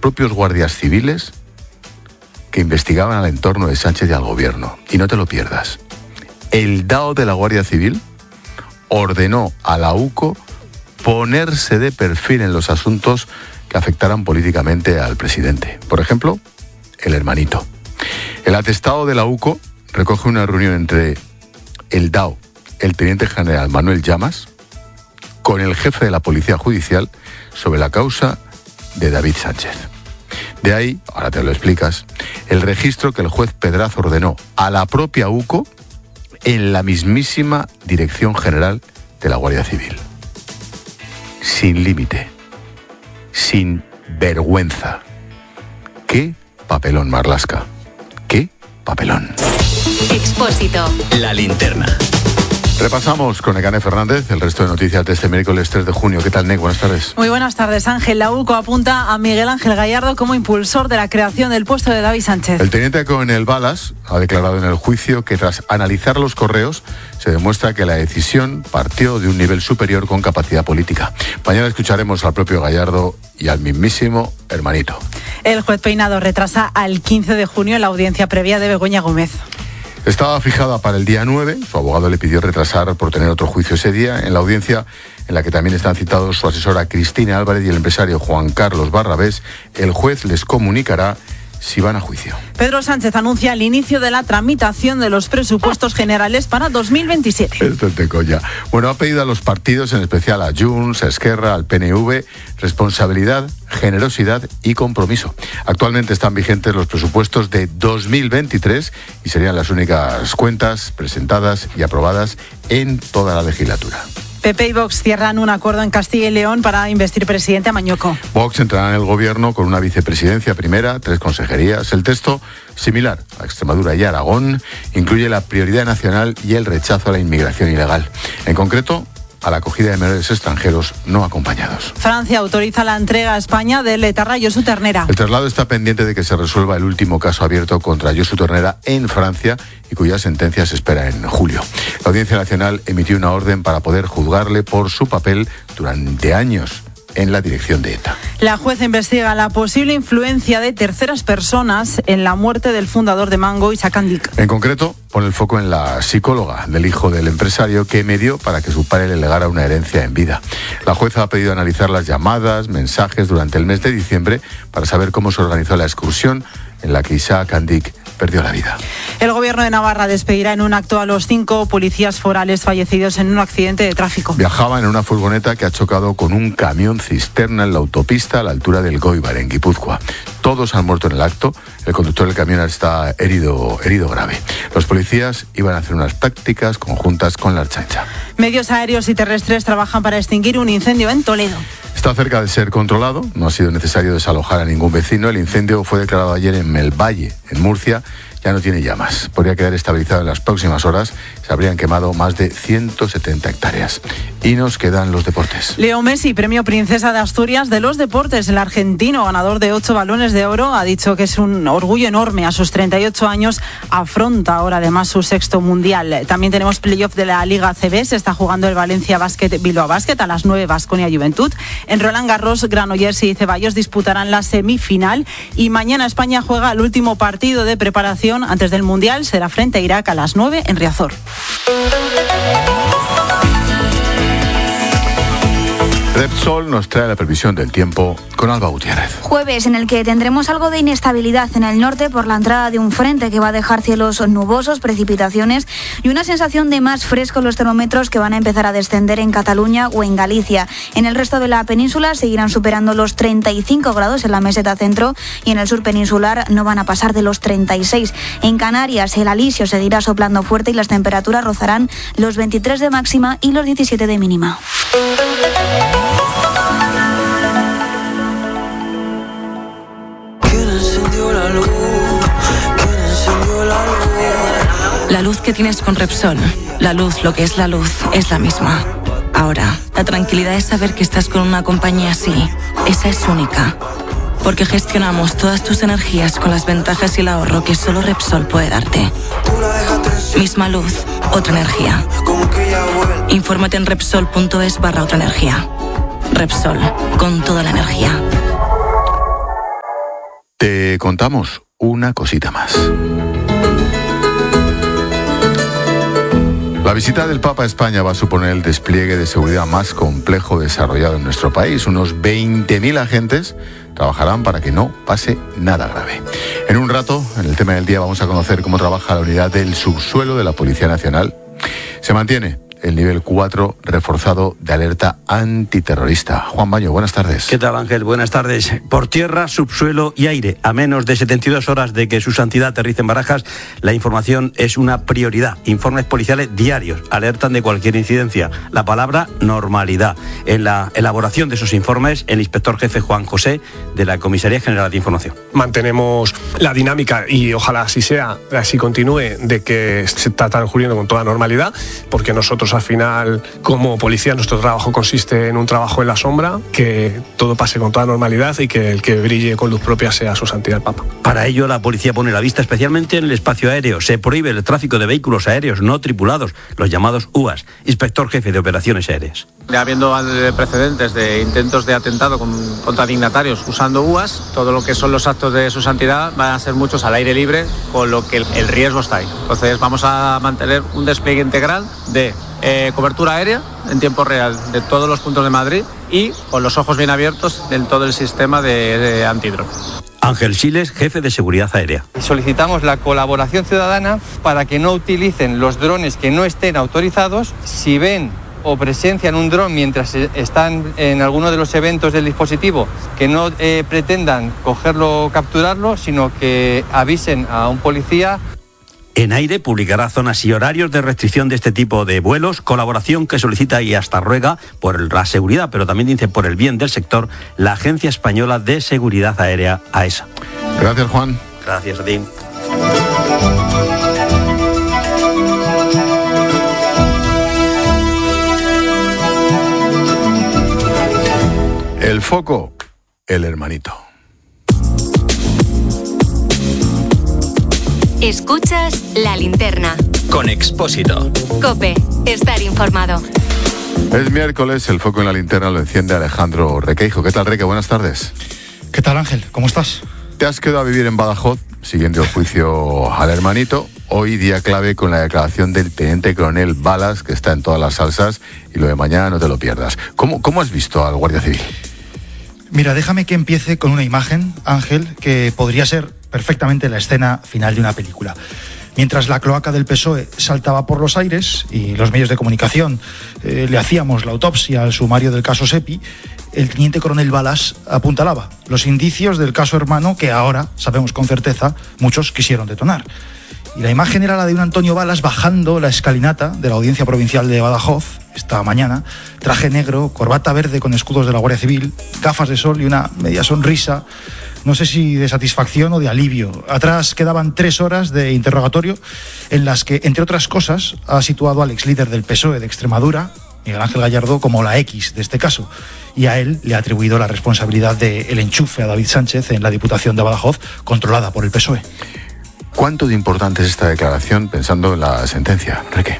propios guardias civiles que investigaban al entorno de Sánchez y al gobierno. Y no te lo pierdas. El DAO de la Guardia Civil ordenó a la UCO ponerse de perfil en los asuntos que afectaran políticamente al presidente. Por ejemplo, el hermanito. El atestado de la UCO recoge una reunión entre el DAO, el teniente general Manuel Llamas, con el jefe de la Policía Judicial sobre la causa de David Sánchez. De ahí, ahora te lo explicas, el registro que el juez Pedraza ordenó a la propia UCO en la mismísima Dirección General de la Guardia Civil. Sin límite, sin vergüenza. ¡Qué papelón, Marlaska! ¡Qué papelón! Expósito. La linterna. Repasamos con Nekane Fernández el resto de noticias de este miércoles 3 de junio. ¿Qué tal, Nek? Buenas tardes. Muy buenas tardes, Ángel. La UCO apunta a Miguel Ángel Gallardo como impulsor de la creación del puesto de David Sánchez. El teniente coronel Balas ha declarado en el juicio que tras analizar los correos se demuestra que la decisión partió de un nivel superior con capacidad política. Mañana escucharemos al propio Gallardo y al mismísimo hermanito. El juez Peinado retrasa al 15 de junio la audiencia previa de Begoña Gómez. Estaba fijada para el día 9, su abogado le pidió retrasar por tener otro juicio ese día, en la audiencia en la que también están citados su asesora Cristina Álvarez y el empresario Juan Carlos Barrabés. El juez les comunicará si van a juicio. Pedro Sánchez anuncia el inicio de la tramitación de los presupuestos generales para 2027. Esto es de coña. Bueno, ha pedido a los partidos, en especial a Junts, a Esquerra, al PNV, responsabilidad, generosidad y compromiso. Actualmente están vigentes los presupuestos de 2023 y serían las únicas cuentas presentadas y aprobadas en toda la legislatura. PP y Vox cierran un acuerdo en Castilla y León para investir presidente a Mañoco. Vox entrará en el gobierno con una vicepresidencia primera, 3 consejerías. El texto, similar a Extremadura y Aragón, incluye la prioridad nacional y el rechazo a la inmigración ilegal. En concreto, a la acogida de menores extranjeros no acompañados. Francia autoriza la entrega a España del etarra Josu Ternera. El traslado está pendiente de que se resuelva el último caso abierto contra Josu Ternera en Francia y cuya sentencia se espera en julio. La Audiencia Nacional emitió una orden para poder juzgarle por su papel durante años en la dirección de ETA. La juez investiga la posible influencia de terceras personas en la muerte del fundador de Mango, Isaac Andic. En concreto, pone el foco en la psicóloga del hijo del empresario que medió para que su padre le legara una herencia en vida. La jueza ha pedido analizar las llamadas, mensajes durante el mes de diciembre para saber cómo se organizó la excursión en la que Isaac Andic perdió la vida. El gobierno de Navarra despedirá en un acto a los 5 policías forales fallecidos en un accidente de tráfico. Viajaban en una furgoneta que ha chocado con un camión cisterna en la autopista a la altura del Goibar, en Guipúzcoa. Todos han muerto en el acto. El conductor del camión está herido grave. Los policías iban a hacer unas tácticas conjuntas con la Ertzaintza. Medios aéreos y terrestres trabajan para extinguir un incendio en Toledo. Está cerca de ser controlado, no ha sido necesario desalojar a ningún vecino. El incendio fue declarado ayer en Melvalle, en Murcia. Ya no tiene llamas. Podría quedar estabilizado en las próximas horas. Se habrían quemado más de 170 hectáreas. Y nos quedan los deportes. Leo Messi, premio Princesa de Asturias de los deportes. El argentino, ganador de 8 balones de oro, ha dicho que es un orgullo enorme. A sus 38 años afronta ahora además su 6º mundial. También tenemos playoff de la Liga ACB. Se está jugando el Valencia Basket Bilbao Basket a las 9, Baskonia Juventud. En Roland Garros, Granollers y Ceballos disputarán la semifinal. Y mañana España juega el último partido de preparación antes del Mundial. Será frente a Irak a las 9 en Riazor. Repsol nos trae la previsión del tiempo con Alba Gutiérrez. Jueves en el que tendremos algo de inestabilidad en el norte por la entrada de un frente que va a dejar cielos nubosos, precipitaciones y una sensación de más fresco en los termómetros que van a empezar a descender en Cataluña o en Galicia. En el resto de la península seguirán superando los 35 grados en la meseta centro y en el sur peninsular no van a pasar de los 36. En Canarias el alisio seguirá soplando fuerte y las temperaturas rozarán los 23 de máxima y los 17 de mínima. La luz que tienes con Repsol, la luz, lo que es la misma. Ahora, la tranquilidad es saber que estás con una compañía así. Esa es única. Porque gestionamos todas tus energías con las ventajas y el ahorro que solo Repsol puede darte. Misma luz, otra energía. Infórmate en Repsol.es/otra energía. Repsol, con toda la energía. Te contamos una cosita más. La visita del Papa a España va a suponer el despliegue de seguridad más complejo desarrollado en nuestro país. Unos 20.000 agentes trabajarán para que no pase nada grave. En un rato, en el tema del día, vamos a conocer cómo trabaja la unidad del subsuelo de la Policía Nacional. Se mantiene el nivel 4 reforzado de alerta antiterrorista. Juan Baño, buenas tardes. ¿Qué tal, Ángel? Buenas tardes. Por tierra, subsuelo y aire. A menos de 72 horas de que su santidad aterrice en Barajas, la información es una prioridad. Informes policiales diarios alertan de cualquier incidencia. La palabra normalidad. En la elaboración de esos informes, el inspector jefe Juan José, de la Comisaría General de Información. Mantenemos la dinámica y ojalá así sea, así continúe, de que se está transcurriendo con toda normalidad, porque nosotros al final, como policía, nuestro trabajo consiste en un trabajo en la sombra, que todo pase con toda normalidad y que el que brille con luz propia sea su santidad el Papa. Para ello, la policía pone la vista especialmente en el espacio aéreo. Se prohíbe el tráfico de vehículos aéreos no tripulados, los llamados UAS. Inspector jefe de operaciones aéreas. Habiendo precedentes de intentos de atentado contra dignatarios usando UAS, todo lo que son los actos de su santidad van a ser muchos al aire libre, con lo que el riesgo está ahí. Entonces vamos a mantener un despliegue integral de cobertura aérea en tiempo real de todos los puntos de Madrid y con los ojos bien abiertos en todo el sistema de antidron. Ángel Siles, jefe de seguridad aérea. Solicitamos la colaboración ciudadana para que no utilicen los drones que no estén autorizados. Si ven o presencian un dron mientras están en alguno de los eventos del dispositivo, que no pretendan cogerlo o capturarlo, sino que avisen a un policía. En aire publicará zonas y horarios de restricción de este tipo de vuelos, colaboración que solicita y hasta ruega por la seguridad, pero también dice por el bien del sector, la Agencia Española de Seguridad Aérea, AESA. Gracias, Juan. Gracias a ti. El foco, el hermanito. Escuchas La Linterna. Con Expósito. COPE. Estar informado. Es miércoles, el foco en la linterna lo enciende Alejandro Requeijo. ¿Qué tal, Reque? Buenas tardes. ¿Qué tal, Ángel? ¿Cómo estás? Te has quedado a vivir en Badajoz, siguiendo el juicio al hermanito. Hoy día clave con la declaración del teniente coronel Balas, que está en todas las salsas, y lo de mañana no te lo pierdas. ¿Cómo has visto al Guardia Civil? Mira, déjame que empiece con una imagen, Ángel, que podría ser perfectamente la escena final de una película. Mientras la cloaca del PSOE saltaba por los aires y los medios de comunicación le hacíamos la autopsia al sumario del caso Sepi, el teniente coronel Balas apuntalaba los indicios del caso Hermano que ahora, sabemos con certeza, muchos quisieron detonar. Y la imagen era la de un Antonio Balas bajando la escalinata de la Audiencia Provincial de Badajoz esta mañana, traje negro, corbata verde con escudos de la Guardia Civil, gafas de sol y una media sonrisa, no sé si de satisfacción o de alivio. Atrás quedaban 3 horas de interrogatorio en las que, entre otras cosas, ha situado al exlíder del PSOE de Extremadura, Miguel Ángel Gallardo, como la X de este caso, y a él le ha atribuido la responsabilidad del enchufe a David Sánchez en la Diputación de Badajoz, controlada por el PSOE. ¿Cuánto de importante es esta declaración pensando en la sentencia, Reque?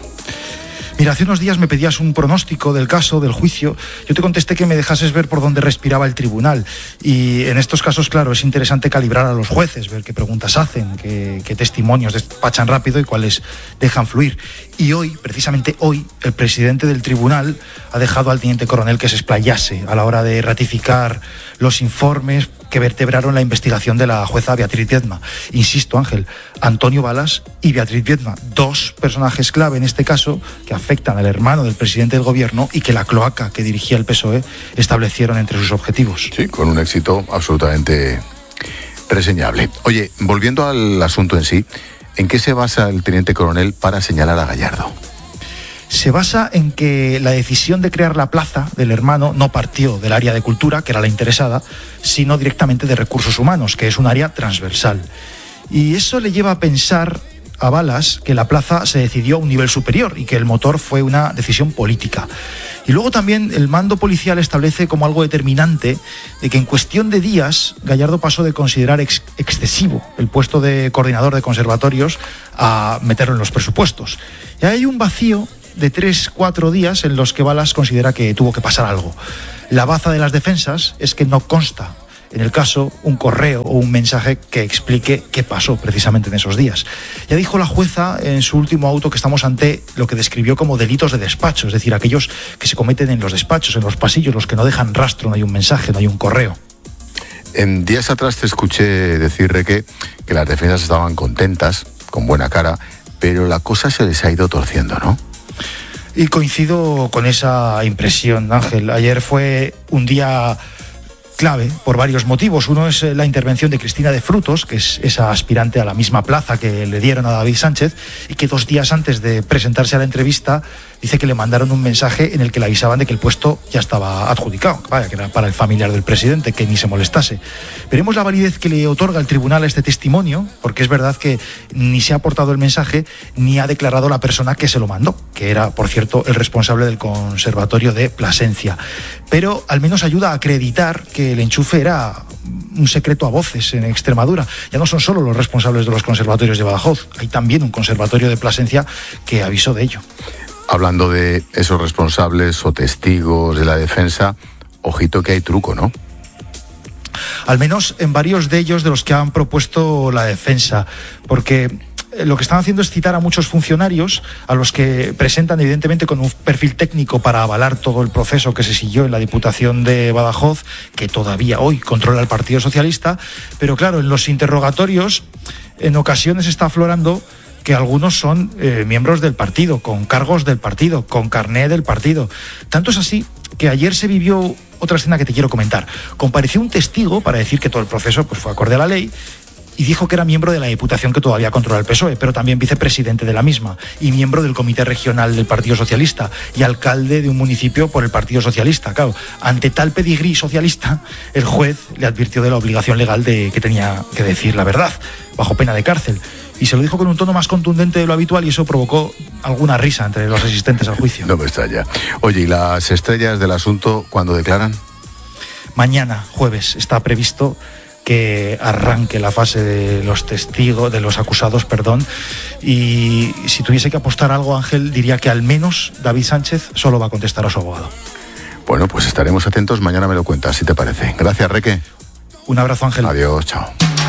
Mira, hace unos días me pedías un pronóstico del caso, del juicio. Yo te contesté que me dejases ver por dónde respiraba el tribunal. Y en estos casos, claro, es interesante calibrar a los jueces, ver qué preguntas hacen, qué testimonios despachan rápido y cuáles dejan fluir. Y hoy, precisamente hoy, el presidente del tribunal ha dejado al teniente coronel que se explayase a la hora de ratificar los informes que vertebraron la investigación de la jueza Beatriz Viedma. Insisto, Ángel, Antonio Balas y Beatriz Viedma, 2 personajes clave en este caso que afectan al hermano del presidente del gobierno y que la cloaca que dirigía el PSOE establecieron entre sus objetivos. Sí, con un éxito absolutamente reseñable. Oye, volviendo al asunto en sí, ¿en qué se basa el teniente coronel para señalar a Gallardo? Se basa en que la decisión de crear la plaza del hermano no partió del área de cultura, que era la interesada, sino directamente de recursos humanos, que es un área transversal. Y eso le lleva a pensar a Balas que la plaza se decidió a un nivel superior y que el motor fue una decisión política. Y luego también el mando policial establece como algo determinante de que en cuestión de días Gallardo pasó de considerar excesivo el puesto de coordinador de conservatorios a meterlo en los presupuestos. Y hay un vacío de 3-4 días en los que Balas considera que tuvo que pasar algo. La baza de las defensas es que no consta en el caso, un correo o un mensaje que explique qué pasó precisamente en esos días. Ya dijo la jueza en su último auto que estamos ante lo que describió como delitos de despacho, es decir, aquellos que se cometen en los despachos, en los pasillos, los que no dejan rastro, no hay un mensaje, no hay un correo. En días atrás te escuché decir, Reque, que las defensas estaban contentas, con buena cara, pero la cosa se les ha ido torciendo, ¿no? Y coincido con esa impresión, Ángel. Ayer fue un día clave por varios motivos. Uno es la intervención de Cristina de Frutos, que es esa aspirante a la misma plaza que le dieron a David Sánchez, y que 2 días antes de presentarse a la entrevista dice que le mandaron un mensaje en el que le avisaban de que el puesto ya estaba adjudicado, vaya, que era para el familiar del presidente, que ni se molestase. Veremos la validez que le otorga el tribunal a este testimonio, porque es verdad que ni se ha aportado el mensaje ni ha declarado la persona que se lo mandó, que era, por cierto, el responsable del Conservatorio de Plasencia. Pero al menos ayuda a acreditar que el enchufe era un secreto a voces en Extremadura. Ya no son solo los responsables de los conservatorios de Badajoz, hay también un conservatorio de Plasencia que avisó de ello. Hablando de esos responsables o testigos de la defensa, ojito que hay truco, ¿no? Al menos en varios de ellos de los que han propuesto la defensa, porque lo que están haciendo es citar a muchos funcionarios a los que presentan evidentemente con un perfil técnico para avalar todo el proceso que se siguió en la Diputación de Badajoz, que todavía hoy controla el Partido Socialista, pero claro, en los interrogatorios en ocasiones está aflorando que algunos son miembros del partido, con cargos del partido, con carné del partido. Tanto es así que ayer se vivió otra escena que te quiero comentar. Compareció un testigo para decir que todo el proceso pues, fue acorde a la ley, y dijo que era miembro de la Diputación que todavía controla el PSOE, pero también vicepresidente de la misma, y miembro del Comité Regional del Partido Socialista, y alcalde de un municipio por el Partido Socialista. Claro, ante tal pedigrí socialista, el juez le advirtió de la obligación legal de que tenía que decir la verdad, bajo pena de cárcel. Y se lo dijo con un tono más contundente de lo habitual, y eso provocó alguna risa entre los asistentes al juicio. No me extraña. Oye, ¿y las estrellas del asunto cuándo declaran? Mañana, jueves, está previsto que arranque la fase de los testigos, de los acusados, y si tuviese que apostar algo, Ángel, diría que al menos David Sánchez solo va a contestar a su abogado. Bueno, pues estaremos atentos, mañana me lo cuentas, si te parece. Gracias, Reque. Un abrazo, Ángel. Adiós, chao.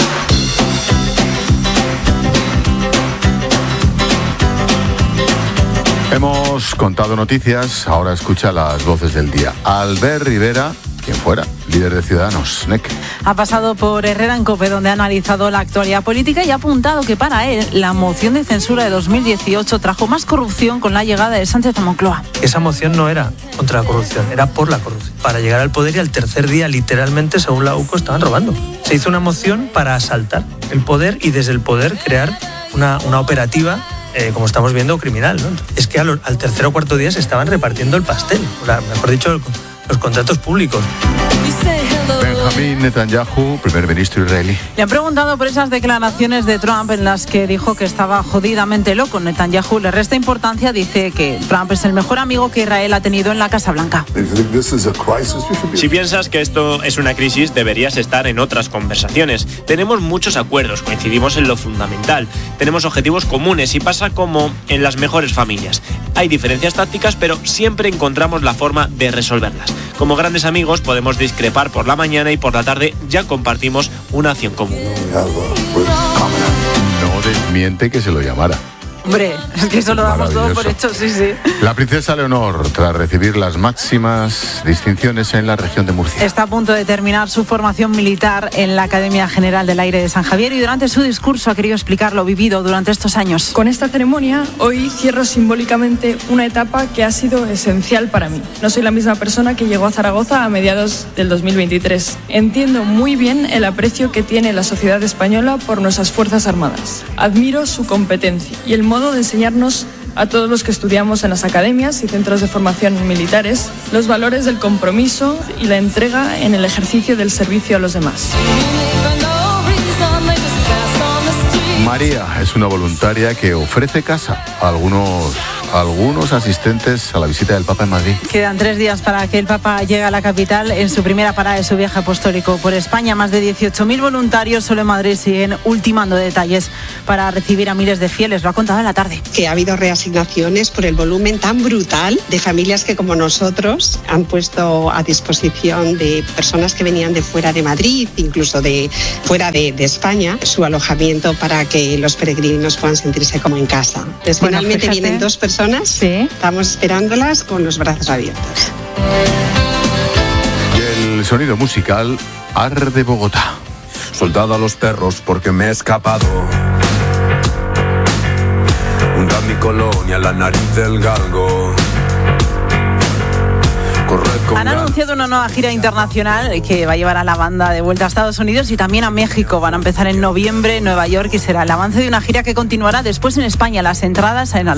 Hemos contado noticias, ahora escucha las voces del día. Albert Rivera, quien fuera, líder de Ciudadanos, NEC. Ha pasado por Herrera en COPE, donde ha analizado la actualidad política y ha apuntado que para él la moción de censura de 2018 trajo más corrupción con la llegada de Sánchez a Moncloa. Esa moción no era contra la corrupción, era por la corrupción. Para llegar al poder, y al tercer día, literalmente, según la UCO, estaban robando. Se hizo una moción para asaltar el poder y desde el poder crear una operativa, como estamos viendo, criminal, ¿no? Es que al tercer o cuarto día se estaban repartiendo el pastel, mejor dicho, los contratos públicos. Benjamín Netanyahu, primer ministro israelí. Le han preguntado por esas declaraciones de Trump en las que dijo que estaba jodidamente loco. Netanyahu le resta importancia, dice que Trump es el mejor amigo que Israel ha tenido en la Casa Blanca. Si piensas que esto es una crisis, deberías estar en otras conversaciones. Tenemos muchos acuerdos, coincidimos en lo fundamental. Tenemos objetivos comunes y pasa como en las mejores familias. Hay diferencias tácticas, pero siempre encontramos la forma de resolverlas. Como grandes amigos podemos discrepar por la mañana y por la tarde ya compartimos una acción común. No desmiente que se lo llamara. Hombre, es que eso lo damos todo por hecho, sí. La princesa Leonor, tras recibir las máximas distinciones en la región de Murcia. Está a punto de terminar su formación militar en la Academia General del Aire de San Javier y durante su discurso ha querido explicar lo vivido durante estos años. Con esta ceremonia, hoy cierro simbólicamente una etapa que ha sido esencial para mí. No soy la misma persona que llegó a Zaragoza a mediados del 2023. Entiendo muy bien el aprecio que tiene la sociedad española por nuestras Fuerzas Armadas. Admiro su competencia y el modo de enseñarnos a todos los que estudiamos en las academias y centros de formación militares los valores del compromiso y la entrega en el ejercicio del servicio a los demás. María es una voluntaria que ofrece casa a algunos algunos asistentes a la visita del Papa en Madrid. Quedan 3 días para que el Papa llegue a la capital en su primera parada de su viaje apostólico por España. Más de 18.000 voluntarios solo en Madrid siguen ultimando detalles para recibir a miles de fieles. Lo ha contado en la tarde. Que ha habido reasignaciones por el volumen tan brutal de familias que, como nosotros, han puesto a disposición de personas que venían de fuera de Madrid, incluso de fuera de España, su alojamiento para que los peregrinos puedan sentirse como en casa. Entonces, bueno, finalmente vienen 2 personas, sí. Estamos esperándolas con los brazos abiertos. Y el sonido musical Arde Bogotá. Soldado a los perros porque me he escapado. Hunda mi colonia, la nariz del galgo. Han anunciado una nueva gira internacional que va a llevar a la banda de vuelta a Estados Unidos y también a México. Van a empezar en noviembre en Nueva York y será el avance de una gira que continuará después en España. Las entradas en